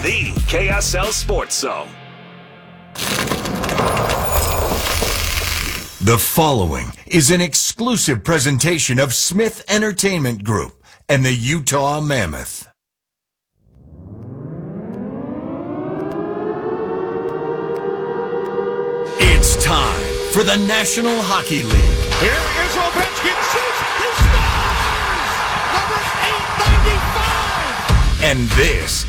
the KSL Sports Zone. The following is an exclusive presentation of Smith Entertainment Group and the Utah Mammoth. It's time for the National Hockey League. Here is Ovechkin, shoots, he scores! Number 895! And this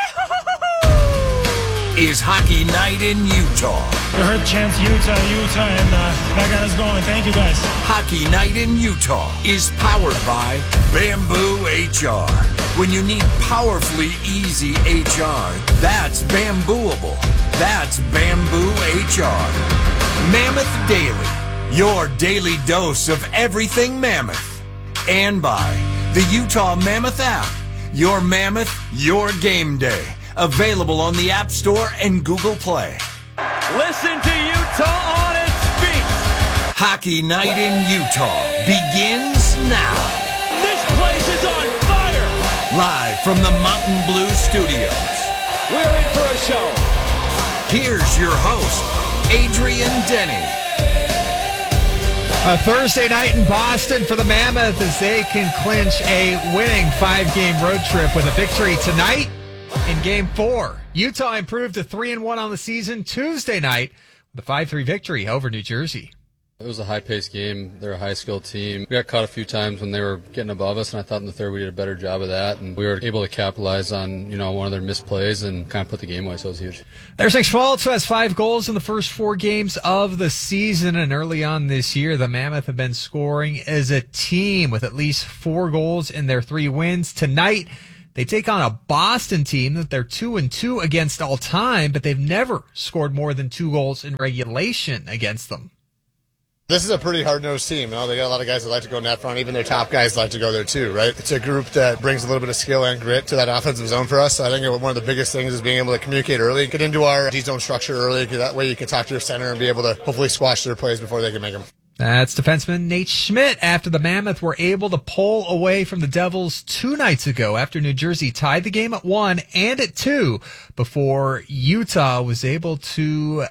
is Hockey Night in Utah. You heard chants Utah, and that got us going. Thank you, guys. Hockey Night in Utah is powered by Bamboo HR. When you need powerfully easy HR, that's Bambooable. That's Bamboo HR. Mammoth Daily, your daily dose of everything Mammoth. And by the Utah Mammoth app, your Mammoth, your game day. Available on the App Store and Google Play. Listen to Utah on its feet. Hockey Night in Utah begins now. This place is on fire. Live from the Mountain Blue Studios. We're in for a show. Here's your host, Adrian Denny. A Thursday night in Boston for the Mammoth as they can clinch a winning 5-game road trip with a victory tonight in Game 4. Utah improved to 3-1 on the season Tuesday night with a 5-3 victory over New Jersey. It was a high-paced game. They're a high-skilled team. We got caught a few times when they were getting above us, and I thought in the third we did a better job of that. And we were able to capitalize on, one of their missed plays and kind of put the game away, so it was huge. There's Nick Schmaltz, who has 5 goals in the first 4 games of the season. And early on this year, the Mammoth have been scoring as a team with at least 4 goals in their 3 wins. Tonight, they take on a Boston team that they're 2-2 against all time, but they've never scored more than 2 goals in regulation against them. This is a pretty hard-nosed team. They got a lot of guys that like to go net front. Even their top guys like to go there too, right? It's a group that brings a little bit of skill and grit to that offensive zone for us. So I think one of the biggest things is being able to communicate early, get into our D-zone structure early. That way you can talk to your center and be able to hopefully squash their plays before they can make them. That's defenseman Nate Schmidt after the Mammoth were able to pull away from the Devils 2 nights ago after New Jersey tied the game at 1 and at 2 before Utah was able to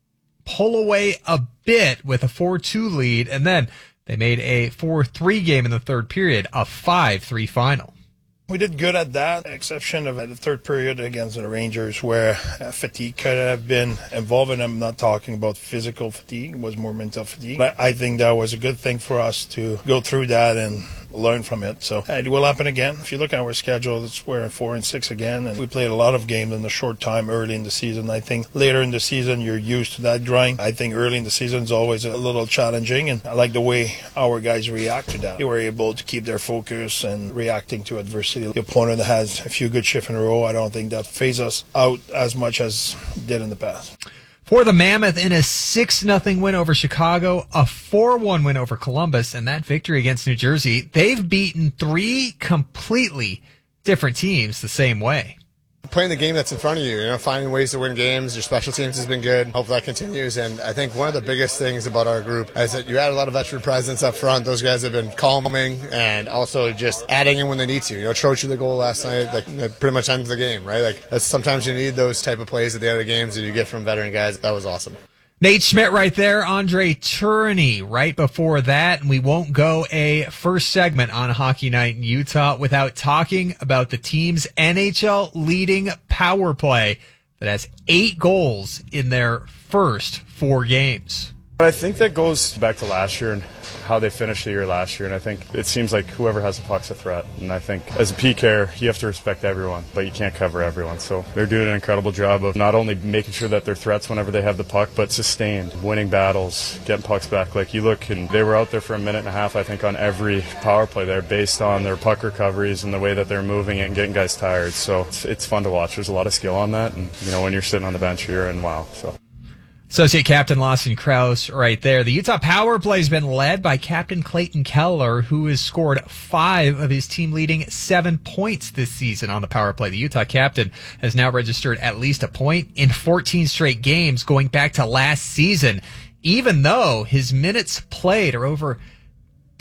pull away a bit with a 4-2 lead, and then they made a 4-3 game in the third period, a 5-3 final. We did good at that, exception of the third period against the Rangers where fatigue could have been involved, and I'm not talking about physical fatigue, it was more mental fatigue. But I think that was a good thing for us to go through that and learn from it. So it will happen again. If you look at our schedule, we're 4-6 again, and we played a lot of games in a short time early in the season. I think later in the season, you're used to that grind. I think early in the season is always a little challenging, and I like the way our guys react to that. They were able to keep their focus and reacting to adversity. The opponent has a few good shifts in a row. I don't think that phased us out as much as it did in the past. For the Mammoth, in a 6-0 win over Chicago, a 4-1 win over Columbus, and that victory against New Jersey, they've beaten 3 completely different teams the same way. Playing the game that's in front of you, finding ways to win games. Your special teams has been good. Hopefully that continues. And I think one of the biggest things about our group is that you had a lot of veteran presence up front. Those guys have been calming and also just adding in when they need to. Troch with the goal last night, that pretty much ends the game, right? Sometimes you need those type of plays at the end of the games that you get from veteran guys. That was awesome. Nate Schmidt right there, Andre Tourigny right before that, and we won't go a first segment on Hockey Night in Utah without talking about the team's NHL leading power play that has 8 goals in their first 4 games. I think that goes back to last year and how they finished the year last year, and I think it seems like whoever has the puck's a threat. And I think as a PKer, you have to respect everyone, but you can't cover everyone. So they're doing an incredible job of not only making sure that they're threats whenever they have the puck, but sustained, winning battles, getting pucks back. Like you look, and they were out there for a minute and a half, I think, on every power play there based on their puck recoveries and the way that they're moving it and getting guys tired. So it's fun to watch. There's a lot of skill on that, and when you're sitting on the bench, you're in wow. So. Associate Captain Lawson Krause right there. The Utah power play has been led by Captain Clayton Keller, who has scored 5 of his team-leading 7 points this season on the power play. The Utah captain has now registered at least a point in 14 straight games going back to last season, even though his minutes played are over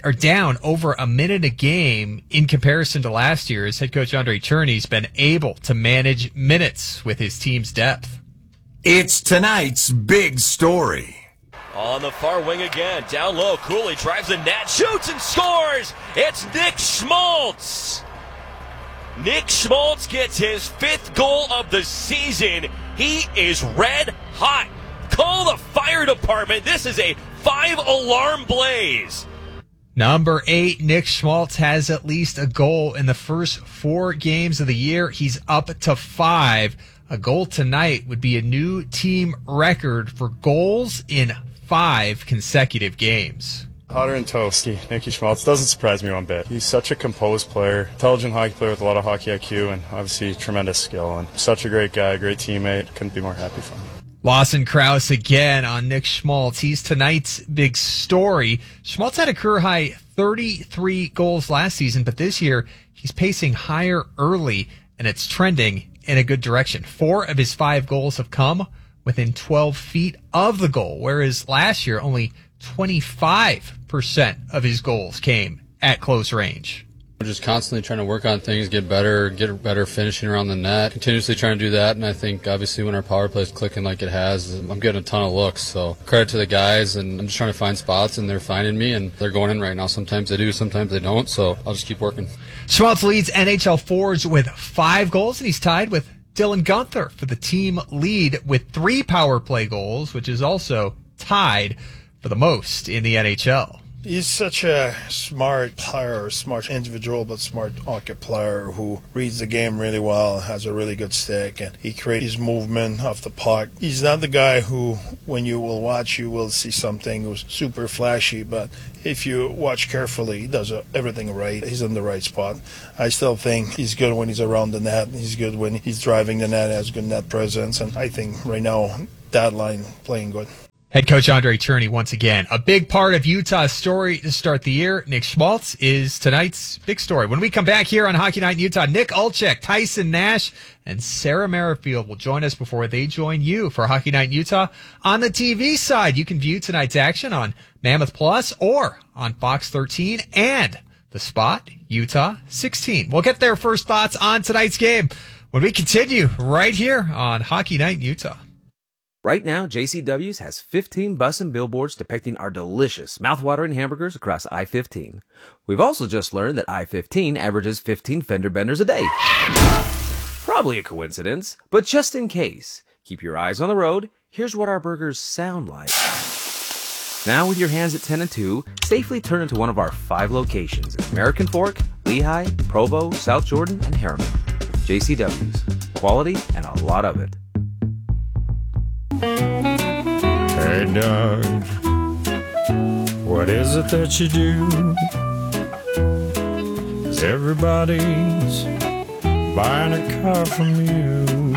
are down over a minute a game in comparison to last year, as head coach Andre Cherney's been able to manage minutes with his team's depth. It's tonight's big story. On the far wing again, down low, Cooley drives the net, shoots and scores! It's Nick Schmaltz! Nick Schmaltz gets his 5th goal of the season. He is red hot. Call the fire department. This is a 5-alarm blaze. Number 8, Nick Schmaltz has at least a goal in the first 4 games of the year. He's up to 5. A goal tonight would be a new team record for goals in 5 consecutive games. Hotter and toasty, Nicky Schmaltz. Doesn't surprise me one bit. He's such a composed player, intelligent hockey player with a lot of hockey IQ, and obviously tremendous skill. And such a great guy, great teammate. Couldn't be more happy for him. Lawson Krause again on Nick Schmaltz. He's tonight's big story. Schmaltz had a career high 33 goals last season, but this year he's pacing higher early, and it's trending in a good direction. 4 of his 5 goals have come within 12 feet of the goal, whereas last year only 25% of his goals came at close range. We're just constantly trying to work on things, get better finishing around the net, continuously trying to do that. And I think obviously when our power play is clicking like it has, I'm getting a ton of looks. So credit to the guys, and I'm just trying to find spots, and they're finding me, and they're going in right now. Sometimes they do, sometimes they don't. So I'll just keep working. Schmaltz leads NHL forwards with 5 goals, and he's tied with Dylan Guenther for the team lead with 3 power play goals, which is also tied for the most in the NHL. He's such a smart player, smart individual, but smart hockey player who reads the game really well, has a really good stick, and he creates his movement off the puck. He's not the guy who, when you will watch, you will see something who's super flashy, but if you watch carefully, he does everything right. He's in the right spot. I still think he's good when he's around the net. He's good when he's driving the net, has good net presence, and I think right now that line playing good. Head coach Andre Cherney once again. A big part of Utah's story to start the year. Nick Schmaltz is tonight's big story. When we come back here on Hockey Night in Utah, Nick Olczyk, Tyson Nash, and Sarah Merrifield will join us before they join you for Hockey Night in Utah. On the TV side, you can view tonight's action on Mammoth Plus or on Fox 13 and The Spot, Utah 16. We'll get their first thoughts on tonight's game when we continue right here on Hockey Night in Utah. Right now, JCW's has 15 bus and billboards depicting our delicious, mouth-watering hamburgers across I-15. We've also just learned that I-15 averages 15 fender benders a day. Probably a coincidence, but just in case, keep your eyes on the road. Here's what our burgers sound like. Now with your hands at 10 and 2, safely turn into one of our 5 locations in American Fork, Lehigh, Provo, South Jordan, and Harriman. JCW's. Quality and a lot of it. Hey Doug, what is it that you do? 'Cause everybody's buying a car from you.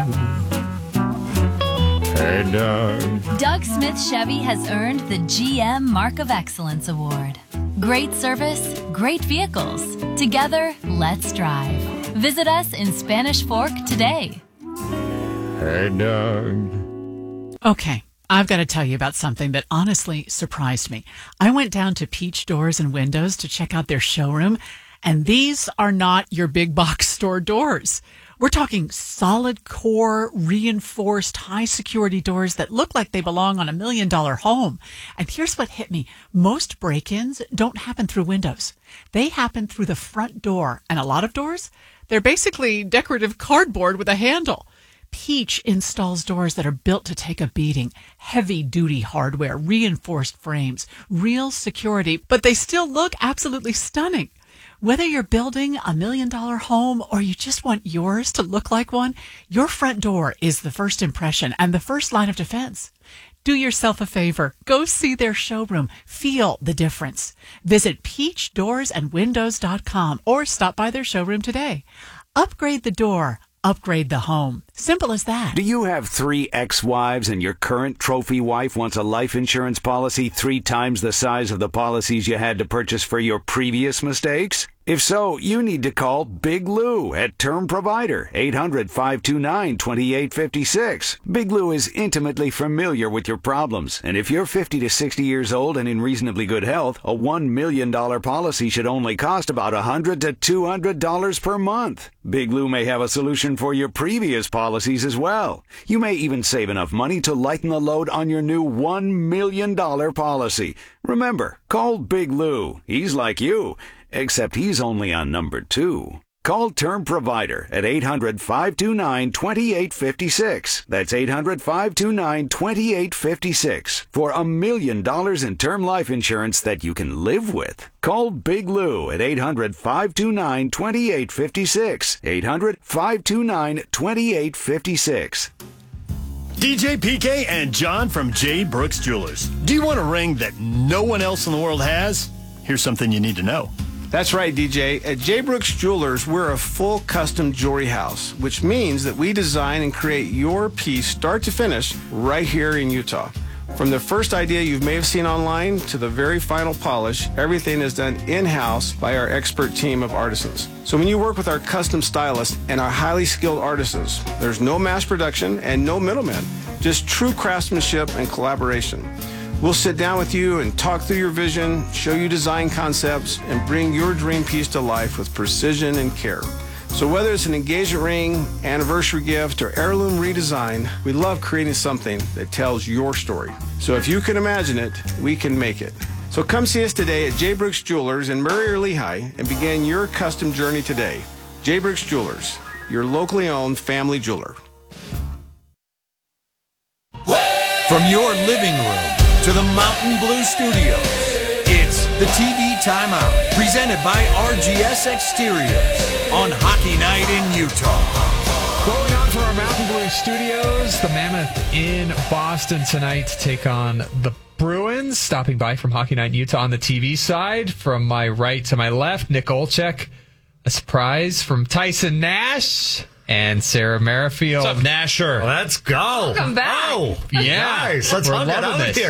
Hey Doug. Doug Smith Chevy has earned the GM Mark of Excellence Award. Great service, great vehicles. Together, let's drive. Visit us in Spanish Fork today. Hey Doug. Okay, I've got to tell you about something that honestly surprised me. I went down to Peach Doors and Windows to check out their showroom, and these are not your big box store doors. We're talking solid core, reinforced, high security doors that look like they belong on $1 million home. And here's what hit me. Most break-ins don't happen through windows. They happen through the front door. And a lot of doors, they're basically decorative cardboard with a handle. Peach installs doors that are built to take a beating, heavy-duty hardware, reinforced frames, real security, but they still look absolutely stunning. Whether you're building $1 million home or you just want yours to look like one, your front door is the first impression and the first line of defense. Do yourself a favor. Go see their showroom. Feel the difference. Visit peachdoorsandwindows.com or stop by their showroom today. Upgrade the door. Upgrade the home. Simple as that. Do you have 3 ex-wives and your current trophy wife wants a life insurance policy 3 times the size of the policies you had to purchase for your previous mistakes? If so, you need to call Big Lou at Term Provider, 800-529-2856. Big Lou is intimately familiar with your problems, and if you're 50 to 60 years old and in reasonably good health, a $1 million policy should only cost about $100 to $200 per month. Big Lou may have a solution for your previous policies as well. You may even save enough money to lighten the load on your new $1 million policy. Remember, call Big Lou. He's like you, except he's only on number 2. Call Term Provider at 800-529-2856. That's 800-529-2856 for $1 million in term life insurance that you can live with. Call Big Lou at 800-529-2856. 800-529-2856. DJ PK and John from J. Brooks Jewelers. Do you want a ring that no one else in the world has? Here's something you need to know. That's right, DJ. At J. Brooks Jewelers, we're a full custom jewelry house, which means that we design and create your piece start to finish right here in Utah. From the first idea you may have seen online to the very final polish, everything is done in-house by our expert team of artisans. So when you work with our custom stylists and our highly skilled artisans, there's no mass production and no middlemen, just true craftsmanship and collaboration. We'll sit down with you and talk through your vision, show you design concepts, and bring your dream piece to life with precision and care. So whether it's an engagement ring, anniversary gift, or heirloom redesign, we love creating something that tells your story. So if you can imagine it, we can make it. So come see us today at J. Brooks Jewelers in Murray or Lehigh and begin your custom journey today. J. Brooks Jewelers, your locally owned family jeweler. From your living room to the Mountain Blue Studios, it's the TV Timeout, presented by RGS Exteriors on Hockey Night in Utah. Going on for our Mountain Blue Studios, the Mammoth in Boston tonight to take on the Bruins. Stopping by from Hockey Night in Utah on the TV side. From my right to my left, Nick Olchek. A surprise from Tyson Nash and Sarah Merrifield. What's up, Nasher? Let's go. Welcome back. Oh, yeah. Nice. Let's hug it out here.